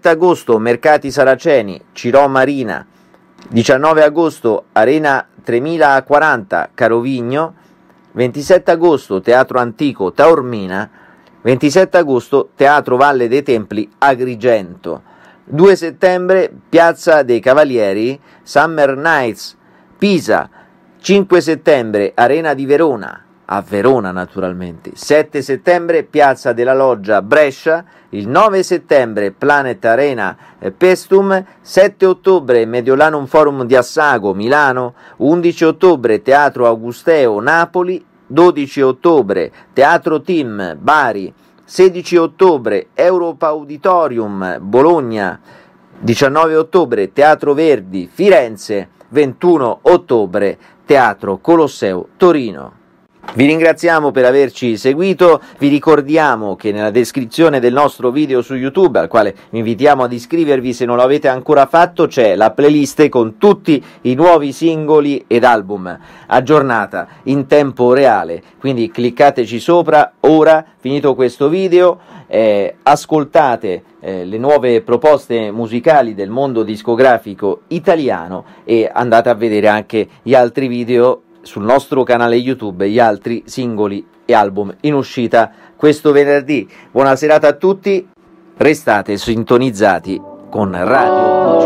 17 agosto Mercati Saraceni, Cirò Marina. 19 agosto Arena 3040 Carovigno. 27 agosto Teatro Antico Taormina. 27 agosto Teatro Valle dei Templi Agrigento. 2 settembre Piazza dei Cavalieri Summer Nights Pisa. 5 settembre Arena di Verona, a Verona naturalmente. 7 settembre Piazza della Loggia Brescia. Il 9 settembre Planet Arena Pestum. 7 ottobre Mediolanum Forum di Assago Milano. 11 ottobre Teatro Augusteo Napoli. 12 ottobre Teatro Team Bari. 16 ottobre Europa Auditorium Bologna. 19 ottobre Teatro Verdi Firenze. 21 ottobre Teatro Colosseo Torino. Vi ringraziamo per averci seguito, vi ricordiamo che nella descrizione del nostro video su YouTube, al quale vi invitiamo ad iscrivervi se non lo avete ancora fatto, c'è la playlist con tutti i nuovi singoli ed album aggiornata in tempo reale, quindi cliccateci sopra ora, finito questo video, ascoltate le nuove proposte musicali del mondo discografico italiano e andate a vedere anche gli altri video sul nostro canale YouTube, gli altri singoli e album in uscita questo venerdì. Buona serata a tutti, restate sintonizzati con Radio